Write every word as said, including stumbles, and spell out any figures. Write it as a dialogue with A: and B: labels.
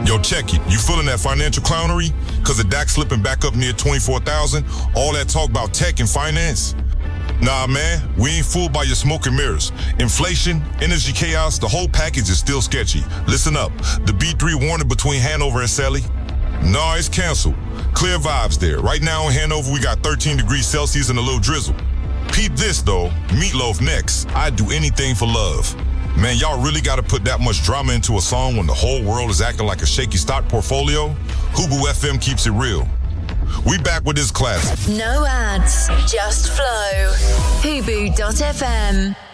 A: Yo, check it. You feeling that financial clownery? Because the D A X slipping back up near twenty-four thousand? All that talk about tech and finance? Nah, man, we ain't fooled by your smoke and mirrors. Inflation, energy chaos, the whole package is still sketchy. Listen up. The B three warning between Hanover and Sally? Nah, it's canceled. Clear vibes there. Right now in Hanover, we got thirteen degrees Celsius and a little drizzle. Peep this, though. Meatloaf next. I'd do anything for love. Man, y'all really got to put that much drama into a song when the whole world is acting like a shaky stock portfolio? Hubu F M keeps it real. We back with this classic.
B: No ads, just flow. Hubu dot F M.